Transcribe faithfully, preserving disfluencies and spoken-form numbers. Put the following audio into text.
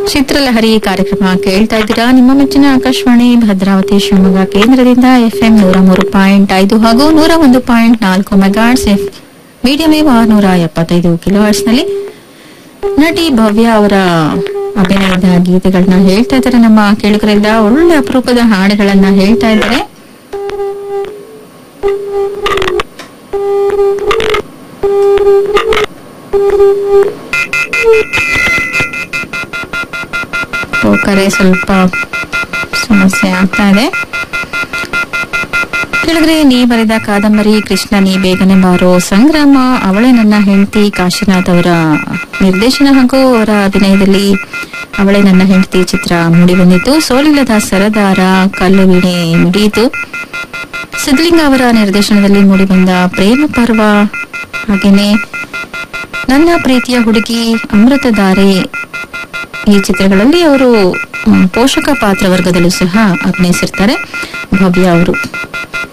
ಚಿತ್ರಲಹರಿ ಕಾರ್ಯಕ್ರಮ ಕೇಳ್ತಾ ಇದ್ದೀರಾ. ನಿಮ್ಮ ಮೆಚ್ಚಿನ ಆಕಾಶವಾಣಿ ಭದ್ರಾವತಿ ಶಿವಮೊಗ್ಗ ಕೇಂದ್ರದಿಂದ ಎಫ್ಎಂ ನೂರ ಮೂರು ಪಾಯಿಂಟ್ ಐದು ಹಾಗೂ ನೂರ ಒಂದು ಪಾಯಿಂಟ್ ನಾಲ್ಕು ಮೆಗಾಟ್ಸ್ ಎಫ್ ಮೀಡಿಯಂ ವೇವ್ ನೂರ ಎಪ್ಪತ್ತೈದು ಕಿಲೋ ಹರ್ಟ್ಸ್ ನಲ್ಲಿ ನಟಿ ಭವ್ಯ ಅವರ ಅಭಿನಯದ ಗೀತೆಗಳನ್ನ ಹೇಳ್ತಾ ಇದ್ದಾರೆ. ನಮ್ಮ ಕೇಳುಗರಿಂದ ಒಳ್ಳೆ ಅಪರೂಪದ ಹಾಡುಗಳನ್ನ ಹೇಳ್ತಾ ಇದ್ದಾರೆ. ಕರೆ ಸ್ವಲ್ಪ ಸಮಸ್ಯೆ ಆಗ್ತಾ ಇದೆ. ಕೆಳಗಡೆ ನೀ ಬರೆದ ಕಾದಂಬರಿ ಕೃಷ್ಣ ನೀ ಬೇಗನೆ ಬಾರೋ, ಸಂಗ್ರಾಮ, ಅವಳೇ ನನ್ನ ಹೆಂಡತಿ, ಕಾಶಿನಾಥ್ ಅವರ ನಿರ್ದೇಶನ ಹಾಗೂ ಅವರ ಅಭಿನಯದಲ್ಲಿ ಅವಳೇ ನನ್ನ ಹೆಂಡತಿ ಚಿತ್ರ ಮೂಡಿ ಬಂದಿತ್ತು. ಸೋಲಿಲ್ಲದ ಸರದಾರ, ಕಲ್ಲು ವೀಣೆ ಮಿಡಿಯಿತು, ಸಿದ್ಲಿಂಗ ಅವರ ನಿರ್ದೇಶನದಲ್ಲಿ ಮೂಡಿಬಂದ ಪ್ರೇಮ ಪರ್ವ, ಹಾಗೇನೆ ನನ್ನ ಪ್ರೀತಿಯ ಹುಡುಗಿ, ಅಮೃತಧಾರೆ ಈ ಚಿತ್ರಗಳಲ್ಲಿ ಅವರು ಪೋಷಕ ಪಾತ್ರ ವರ್ಗದಲ್ಲೂ ಸಹ ಅಭಿನಯಿಸಿರ್ತಾರೆ ಭವ್ಯ ಅವರು.